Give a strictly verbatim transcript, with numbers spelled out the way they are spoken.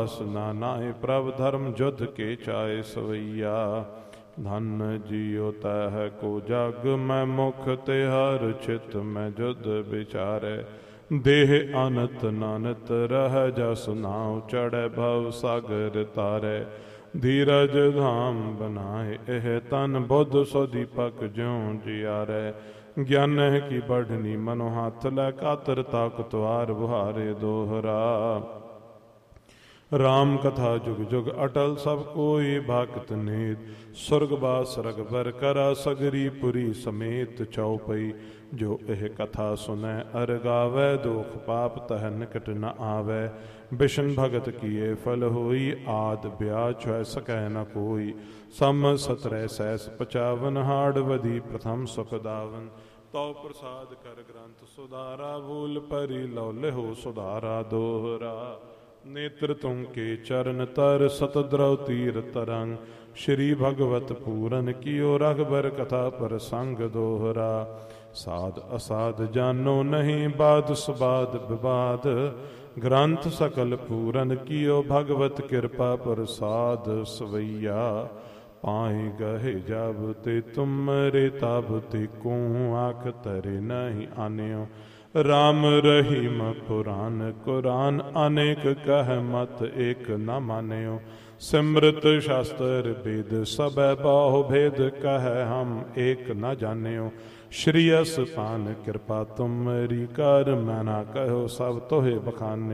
नानाए प्रभ धर्म जुध के चाहे सवैया। धन जियो तह को जग मैं मुख तिहार चित मैं जुध विचारे। देह अनत नानत रह जस नाव चढ़े भव सागर तारे। धीरज धाम बनाए एह तन बुद्ध सो दीपक ज्यों जियारे। ज्ञान की बढ़नी मनो हाथ लै कातर ताकतवार बुहारे दोहरा। राम कथा जुग जुग अटल सब कोई भक्त नेत। सुरगवास रघबर करा सगरी पुरी समेत। चौपई जो एह कथा सुनै अर गावै दुख पाप तह निकट न आवै। बिशन भगत किए फल होई आद ब्याह छुए सकै न कोई। सम सतरै सैस पचावन हाड़ वधी प्रथम सुख दावन। तो प्रसाद कर ग्रंथ सुधारा भूल परी लौ लेहो सुधारा दोहरा। नेत्र तुम के चरण तर सतद्रव तीर तरंग। श्री भगवत पूरन कियो रघबर कथा पर संग दोहरा। साध असाध जानो नहीं बाध सुबाद विवाद। ग्रंथ सकल पूरन कियो भगवत कृपा प्रसाद सवैया। पाए गहे जब ते तुम रे तब ते को आख तरे नहीं आन्यो। राम रहीम पुराण कुरान अनेक कह मत एक न मान्यो। सिमृत शास्त्र वेद सब बाहु भेद कह हम एक न जान्यो। श्री अस पान कृपा तुमरी कर मैं ना कहो सब तोहे बखान्यो।